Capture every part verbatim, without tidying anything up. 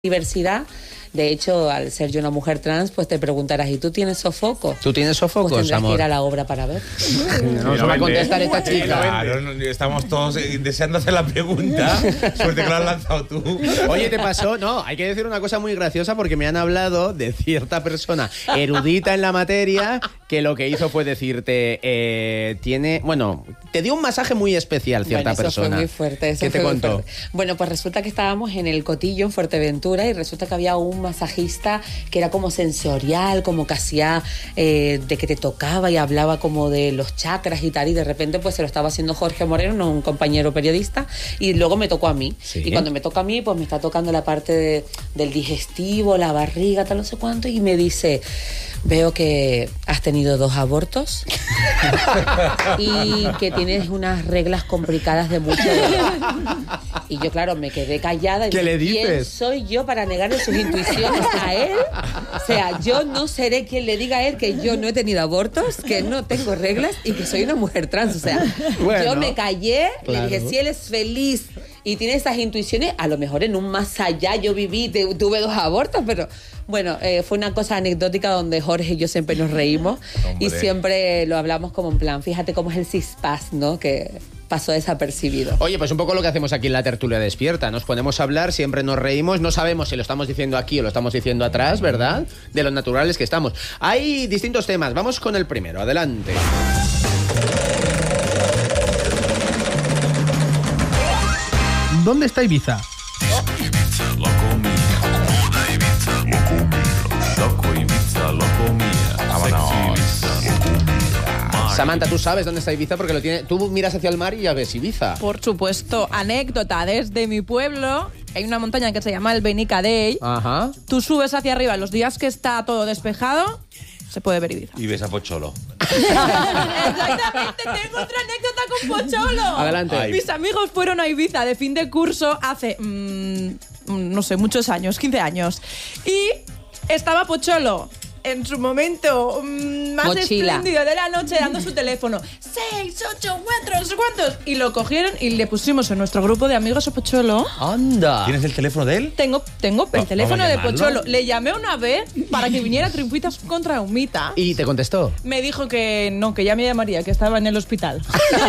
diversidad. De hecho, al ser yo una mujer trans, pues te preguntarás, ¿y tú tienes sofocos? ¿Tú tienes sofocos, pues tendrás amor? que ir a la obra para ver. No, no va a contestar esta chica. Claro, estamos todos deseando hacer la pregunta. Suerte que lo has lanzado tú. Oye, ¿te pasó? No, hay que decir una cosa muy graciosa porque me han hablado de cierta persona erudita en la materia que lo que hizo fue decirte, eh, tiene, bueno, te dio un masaje muy especial cierta bueno, eso persona. Fue muy fuerte. Eso ¿Qué te fue muy contó? Fuerte. Bueno, pues resulta que estábamos en el Cotillo, en Fuerteventura, y resulta que había un masajista que era como sensorial, como que hacía eh, de que te tocaba y hablaba como de los chakras y tal, y de repente pues se lo estaba haciendo Jorge Moreno, un compañero periodista, y luego me tocó a mí. ¿Sí? Y cuando me toca a mí, pues me está tocando la parte de, del digestivo, la barriga, tal, no sé cuánto, y me dice... Veo que has tenido dos abortos y que tienes unas reglas complicadas de mucho dolor. Y yo, claro, me quedé callada. Y ¿Qué le dices? ¿Quién soy yo para negarle sus intuiciones a él? O sea, yo no seré quien le diga a él que yo no he tenido abortos, que no tengo reglas y que soy una mujer trans. O sea, bueno, yo me callé, claro. Le dije, si él es feliz y tiene esas intuiciones, a lo mejor en un más allá yo viví, tuve dos abortos, pero bueno, eh, fue una cosa anecdótica donde Jorge y yo siempre nos reímos. Hombre. Y siempre lo hablamos como en plan, fíjate cómo es el cispas, ¿no? Que pasó desapercibido. Oye, pues un poco lo que hacemos aquí en la tertulia despierta. Nos ponemos a hablar, siempre nos reímos, no sabemos si lo estamos diciendo aquí o lo estamos diciendo atrás, ¿verdad? De los naturales que estamos. Hay distintos temas, vamos con el primero, adelante. ¿Dónde está Ibiza? Ibiza, la comida. Moda Ibiza, la comida. Loco Ibiza, la comida. Sexy Ibiza, la comida. Samantha, ¿tú sabes dónde está Ibiza? Porque lo tiene. Tú miras hacia el mar y ya ves Ibiza. Por supuesto. Anécdota, desde mi pueblo hay una montaña que se llama el Benicadell. Ajá. Tú subes hacia arriba los días que está todo despejado, se puede ver Ibiza. Y ves a Pocholo. Exactamente, tengo otra anécdota con Pocholo. Adelante. Ay. Mis amigos fueron a Ibiza de fin de curso hace, mmm, no sé, muchos años, quince años. Y estaba Pocholo en su momento mmm, más Mochila. espléndido de la noche dando su teléfono. Seis, ocho, cuatro, no sé cuántos. Y lo cogieron y le pusimos en nuestro grupo de amigos a Pocholo. ¡Anda! ¿Tienes el teléfono de él? Tengo, tengo el Va- teléfono vamos a de llamarlo. Pocholo. Le llamé una vez para que viniera a Triunfitas contra Humita. ¿Y te contestó? Me dijo que no, que ya me llamaría, que estaba en el hospital.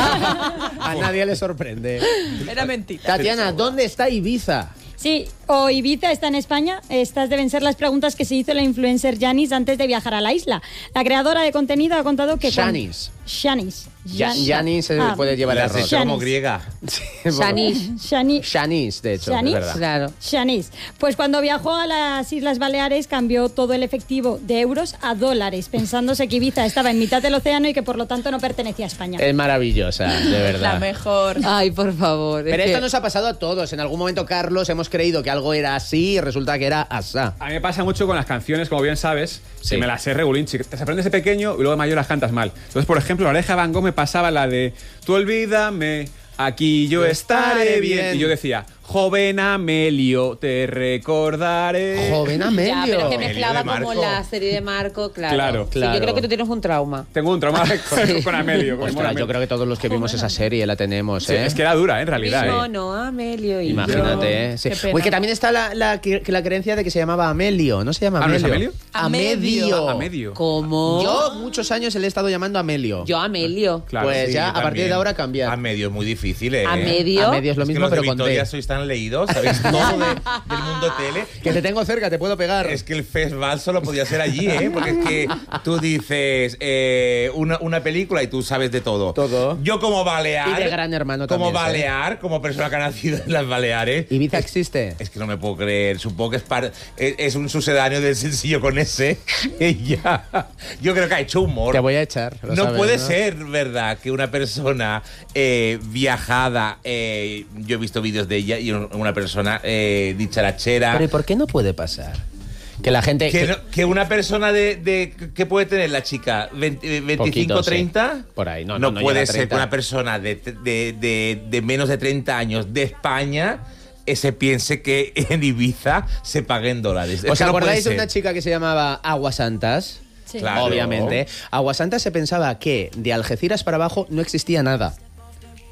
A nadie le sorprende. Era mentira. Tatiana, ¿dónde está Ibiza? Sí, o Ibiza está en España. Estas deben ser las preguntas que se hizo la influencer Janice antes de viajar a la isla. La creadora de contenido ha contado que... Janice. Janice. Ya- Janice Ah, puede llevar La error. has hecho como Janice. griega. Shanice. Shani- Janice, de hecho, Janice. es verdad. Claro. Shanice. Pues cuando viajó a las Islas Baleares cambió todo el efectivo de euros a dólares, pensándose que Ibiza estaba en mitad del océano y que por lo tanto no pertenecía a España. Es maravillosa, de verdad. La mejor. Ay, por favor. Pero es esto que- nos ha pasado a todos. En algún momento, Carlos, hemos creído que algo era así y resulta que era asá. A mí me pasa mucho con las canciones, como bien sabes, Sí. que me las sé regulinchi. Te las aprendes de pequeño y luego de mayor las cantas mal. Entonces, por ejemplo, la Oreja Van Gogh me pasaba la de tú olvídame, aquí yo estaré bien. Y yo decía, joven Amelio, te recordaré. Joven Ya, Amelio. pero es que Amelio mezclaba de Marco. como la serie de Marco, claro. Claro, Sí, claro. yo creo que tú tienes un trauma. Tengo un trauma con, con Amelio. con Ostras, Amelio. yo creo que todos los que vimos esa serie la tenemos, Sí, ¿eh? es que era dura, ¿eh? En realidad. No, ¿eh? no, Amelio y Imagínate, ¿eh? Sí. Qué pena. Uy, que también está la, la, que- la creencia de que se llamaba Amelio. ¿No se llama ¿Ah, no es Amelio? Amelio? Amedio. A medio. ¿Cómo? Yo muchos años le he estado llamando Amelio. Yo Amelio. Claro. Pues Sí, ya, yo a partir también. de ahora cambiar. A medio es muy difícil, ¿eh? A medio. Amedio es lo Es que mismo, los de pero con Victoria T. sois tan leídos, sabéis todo de- del mundo tele. Que te tengo cerca, te puedo pegar. Es que el festival solo podía ser allí, ¿eh? Porque es que tú dices eh, una, una película y tú sabes de todo. Todo. Yo como Balear... Y de Gran Hermano Como también, ¿sí? Balear, como persona que ha nacido en las Baleares... ¿Ibiza es, existe? Es que no me puedo creer. Supongo que es, par- es, es un sucedáneo del sencillo con ese. Ella... Yo creo que ha hecho humor. Te voy a echar. lo No sabes, puede ¿no? ser, ¿verdad? Que una persona eh, viajada, eh, yo he visto vídeos de ella y un- una persona eh, dicharachera. Pero ¿y por qué no puede pasar? Que la gente... Que, que- no- que una persona de, de... ¿Qué puede tener la chica? veinte, veinticinco, Poquito, sí. treinta? Por ahí, no, no, no puede llega a ser treinta. que una persona de, de, de, de menos de treinta años de España eh, se piense que en Ibiza se pague en dólares. Es ¿Os que no acordáis puede de una ser. chica que se llamaba Aguasantas? Sí. Claro. Obviamente. Aguasantas se pensaba que de Algeciras para abajo no existía nada.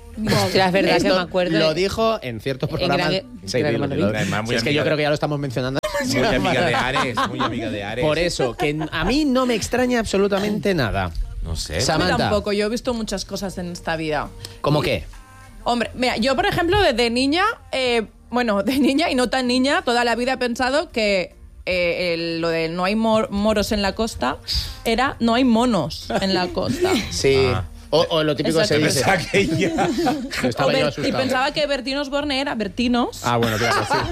Ostras, es verdad que Esto me acuerdo. Lo dijo en ciertos En programas. Gran- Sí, Gran dilo, Hermano. dilo. Además, muy Sí, es que amiga yo de- creo que ya lo estamos mencionando. Muy amiga de Ares, muy amiga de Ares. Por eso, que a mí no me extraña absolutamente nada. No sé. A mí Samantha. tampoco, yo he visto muchas cosas en esta vida. ¿Cómo qué? Hombre, mira, yo por ejemplo desde niña, eh, bueno, de niña y no tan niña, toda la vida he pensado que eh, el- lo de no hay mor- moros en la costa era no hay monos en la costa. Sí. Ah. O, o lo típico que se dice. Pensaba que ya- Estaba O yo Ber- y asustado. pensaba que Bertín Osborne era Bertinos. Ah, bueno, claro, sí.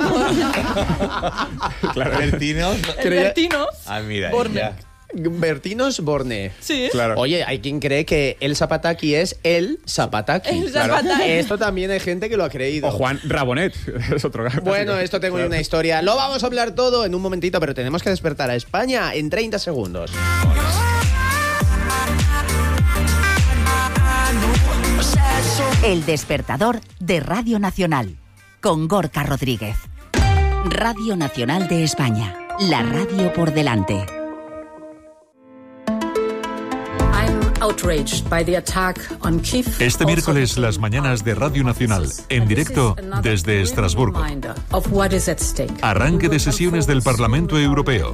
claro. Bertinos. El Bertinos. Ah, mira. Borne. ya. Bertinos Borne. Sí. Claro. Oye, hay quien cree que el Zapataki es el Zapataki. El Zapataki. Esto también hay gente que lo ha creído. O Juan Rabonet, es otro caso. Bueno, esto tengo una historia. Lo vamos a hablar todo en un momentito, pero tenemos que despertar a España en treinta segundos. El despertador de Radio Nacional, con Gorka Rodríguez. Radio Nacional de España, la radio por delante. Este miércoles las mañanas de Radio Nacional, en directo desde Estrasburgo. Arranque de sesiones del Parlamento Europeo.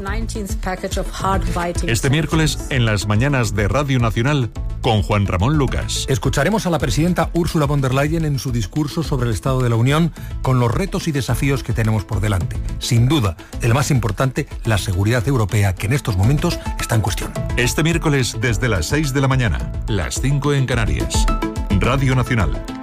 Este miércoles en las mañanas de Radio Nacional con Juan Ramón Lucas. Escucharemos a la presidenta Ursula von der Leyen en su discurso sobre el Estado de la Unión con los retos y desafíos que tenemos por delante. Sin duda, el más importante, la seguridad europea, que en estos momentos está en cuestión. Este miércoles desde las seis de la mañana, las cinco en Canarias. Radio Nacional,